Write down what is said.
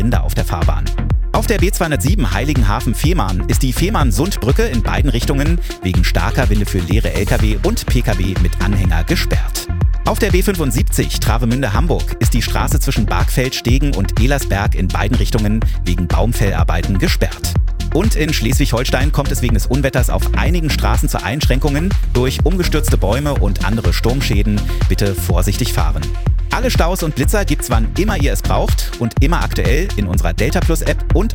Rinde auf der Fahrbahn. Auf der B207 Heiligenhafen-Fehmarn ist die Fehmarn-Sund-Brücke in beiden Richtungen wegen starker Winde für leere Lkw und Pkw mit Anhänger gesperrt. Auf der B75 Travemünde-Hamburg ist die Straße zwischen Bargfeld-Stegen und Elersberg in beiden Richtungen wegen Baumfellarbeiten gesperrt. Und in Schleswig-Holstein kommt es wegen des Unwetters auf einigen Straßen zu Einschränkungen durch umgestürzte Bäume und andere Sturmschäden. Bitte vorsichtig fahren. Alle Staus und Blitzer gibt's wann immer ihr es braucht und immer aktuell in unserer Delta Plus App und